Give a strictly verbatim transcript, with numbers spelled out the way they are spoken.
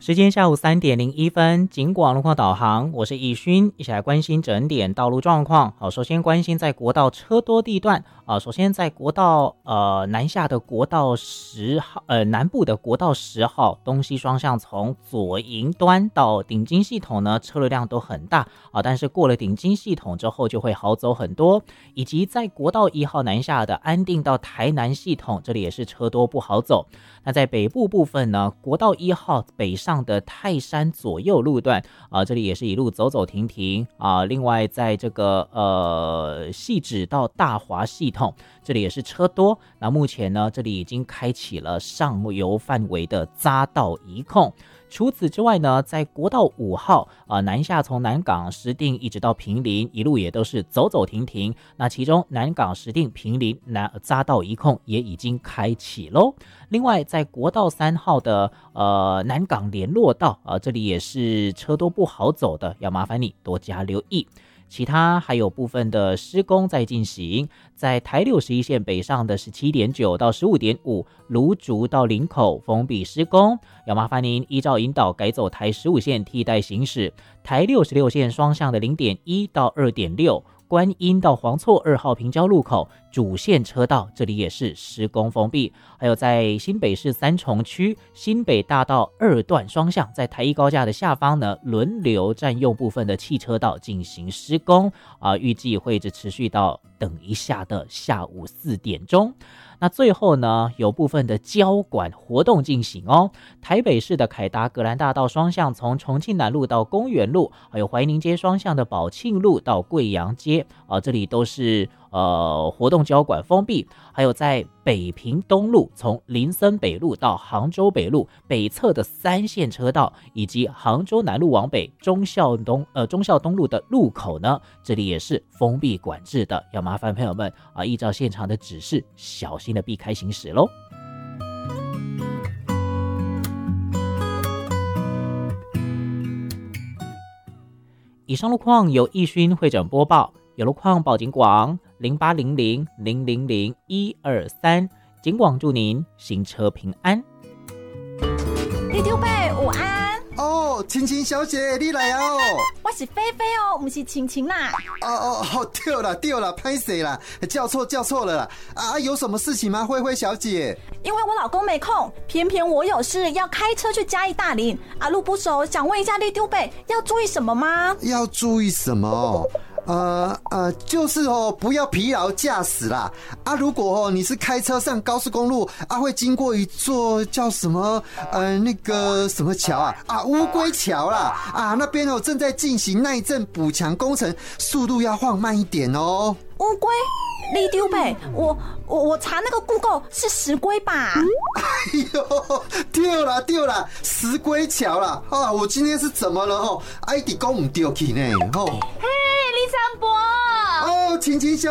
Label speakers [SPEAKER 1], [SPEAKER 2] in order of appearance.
[SPEAKER 1] 时间下午三点零一分，警广路况导航，我是易勋，一起来关心整点道路状况。好，首先关心在国道车多地段啊，首先在国道呃南下的国道十号，呃南部的国道十号东西双向，从左营端到顶金系统呢，车流量都很大啊，但是过了顶金系统之后就会好走很多。以及在国道一号南下的安定到台南系统，这里也是车多不好走。那在北部部分呢，国道一号北上的泰山左右路段啊，这里也是一路走走停停啊。另外，在这个呃汐止到大华系统，这里也是车多。那目前呢，这里已经开启了上游范围的匝道移控。除此之外呢，在国道五号啊、呃、南下从南港石碇一直到坪林，一路也都是走走停停。那其中南港石碇坪林南匝道移控也已经开启喽。另外，在国道三号的呃南港联络道啊、呃，这里也是车多不好走的，要麻烦你多加留意。其他还有部分的施工在进行，在台六十一线北上的 十七点九 到 十五点五 芦竹到林口封闭施工，要麻烦您依照引导改走台十五线替代行驶，台六十六线双向的 零点一 到 二点六，观音到黄厝二号平交路口主线车道，这里也是施工封闭。还有在新北市三重区新北大道二段双向，在台一高架的下方呢，轮流占用部分的汽车道进行施工啊，预计会一直持续到等一下的下午四点钟。那最后呢，有部分的交管活动进行哦。台北市的凯达格兰大道双向，从重庆南路到公园路，还有怀宁街双向的宝庆路到贵阳街啊，这里都是呃活动交管封闭。还有在北平东路，从林森北路到杭州北路北侧的三线车道，以及杭州南路往北忠孝东呃忠孝东路的路口呢，这里也是封闭管制的，要麻烦朋友们啊，依照现场的指示，小心的避开行驶喽。以上路况由易勋会诊播报，有路况报警广零八零零零零零一二三，警广祝您行车平安。
[SPEAKER 2] 李丢贝午安
[SPEAKER 3] 哦，晴晴小姐你来哦，
[SPEAKER 2] 我是菲菲哦，不是晴晴啦。
[SPEAKER 3] 哦哦哦，对了对了，拍谁啦？叫错叫错了啦！啊，有什么事情吗，慧慧小姐？
[SPEAKER 2] 因为我老公没空，偏偏我有事要开车去嘉义大林，啊路不熟，想问一下李丢贝要注意什么吗？
[SPEAKER 3] 要注意什么？呃呃，就是哦，不要疲劳驾驶啦。啊，如果哦你是开车上高速公路啊，会经过一座叫什么呃那个什么桥啊啊乌龟桥啦啊，那边哦正在进行耐震补强工程，速度要放慢一点哦。
[SPEAKER 2] 乌龟？李丢贝，我我我查那个 Google 是石龟吧？
[SPEAKER 3] 哎呦，对啦对啦，石龟桥啦啊！我今天是怎么了哦？啊，一直讲唔对去呢吼。
[SPEAKER 2] 嘿，李三伯。
[SPEAKER 3] 哦，晴晴小